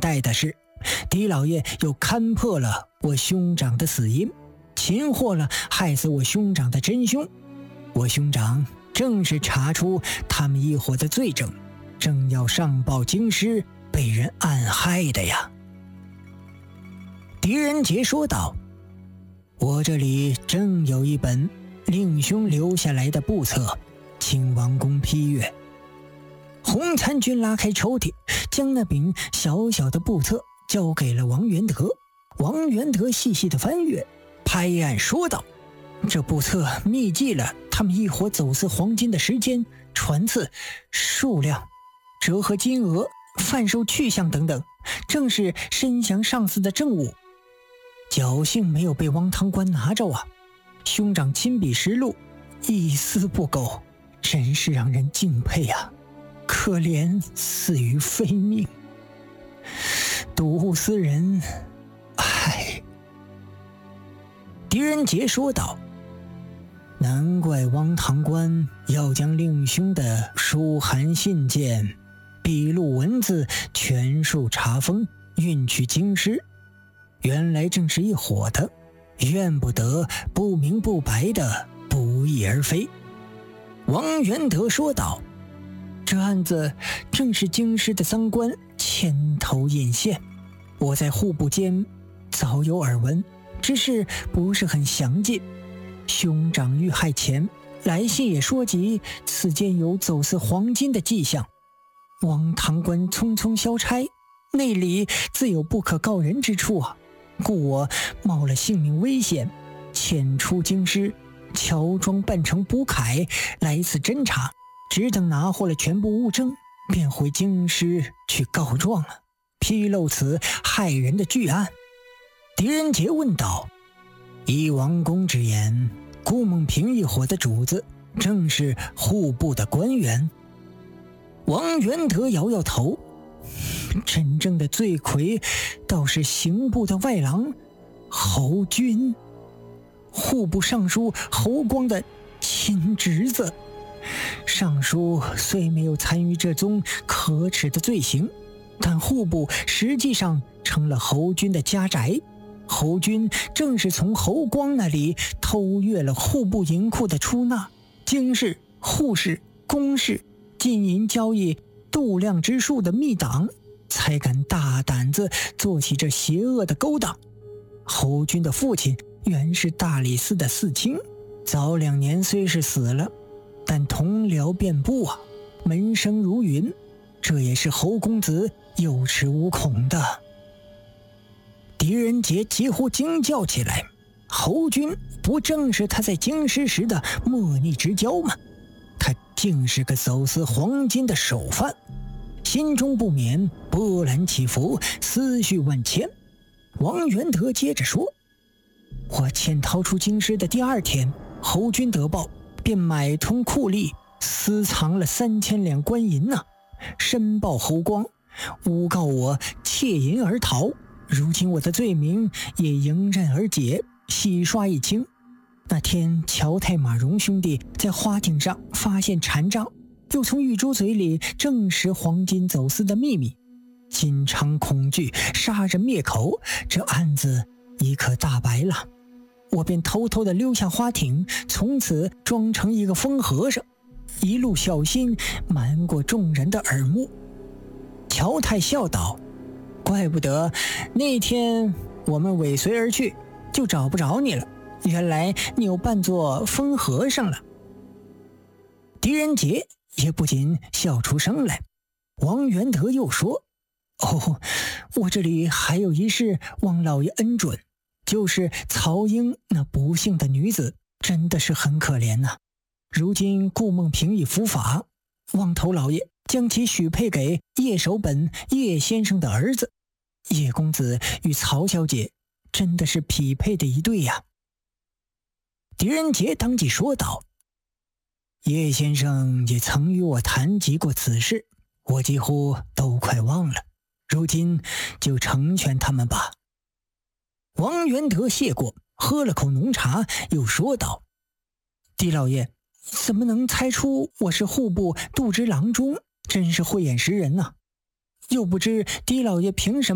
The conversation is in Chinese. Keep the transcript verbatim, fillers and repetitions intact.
待的是，狄老爷又勘破了我兄长的死因，擒获了害死我兄长的真凶。我兄长正是查出他们一伙的罪证，正要上报京师，被人暗害的呀。狄仁杰说道：我这里正有一本令兄留下来的簿册，请王公批阅。洪参军拉开抽屉，将那柄小小的簿册交给了王元德。王元德细细的翻阅，拍案说道：这簿册密记了他们一伙走私黄金的时间、船次、数量、折合金额、贩售去向等等，正是申降上司的政务。侥幸没有被汪堂官拿着啊！兄长亲笔实录，一丝不苟，真是让人敬佩啊！可怜死于非命，毒死人，唉。狄仁杰说道：难怪汪堂官要将令兄的书函信件、笔录文字全数查封，运去京师。原来正是一伙的，怨不得不明不白的不翼而飞。王元德说道：这案子正是京师的赃官牵头引线，我在户部间早有耳闻，只是不是很详尽。兄长遇害前来信也说及此间有走私黄金的迹象，汪堂官匆匆消差，内里自有不可告人之处啊，故我冒了性命危险，潜出京师，乔装扮成卜凯来此侦查，只等拿获了全部物证，便回京师去告状了，披露此害人的巨案。狄仁杰问道：依王公之言，顾梦平一伙的主子正是户部的官员？王元德摇摇头：真正的罪魁倒是刑部的外郎侯军，户部尚书侯光的亲侄子。尚书虽没有参与这宗可耻的罪行，但户部实际上成了侯军的家宅。侯军正是从侯光那里偷阅了户部银库的出纳、京士、户士、公士金银交易度量之术的密档，才敢大胆子做起这邪恶的勾当。侯军的父亲原是大理寺的寺卿，早两年虽是死了，但同僚遍布啊，门生如云，这也是侯公子有恃无恐的。狄仁杰几乎惊叫起来：侯军不正是他在京师时的莫逆之交吗？他竟是个走私黄金的首犯。心中不免波澜起伏，思绪万千。王元德接着说：我潜逃出京师的第二天，侯军得报，便买通酷吏，私藏了三千两官银呐、啊，申报侯光，诬告我窃银而逃。如今我的罪名也迎刃而解，洗刷一清。那天乔太马荣兄弟在花艇上发现禅杖，又从玉珠嘴里证实黄金走私的秘密，心肠恐惧，杀人灭口，这案子已可大白了。我便偷偷地溜下花艇，从此装成一个疯和尚，一路小心瞒过众人的耳目。乔太笑道：怪不得那天我们尾随而去，就找不着你了，原来你又扮作疯和尚了。狄仁杰也不禁笑出声来。王元德又说：哦，我这里还有一事望老爷恩准，就是曹英那不幸的女子，真的是很可怜呐、啊。如今顾梦平已伏法，望头老爷将其许配给叶守本叶先生的儿子。叶公子与曹小姐真的是匹配的一对呀。狄仁杰当即说道：叶先生也曾与我谈及过此事，我几乎都快忘了，如今就成全他们吧。王元德谢过，喝了口浓茶，又说道：狄老爷怎么能猜出我是户部度支郎中，真是慧眼识人呐、啊！又不知狄老爷凭什么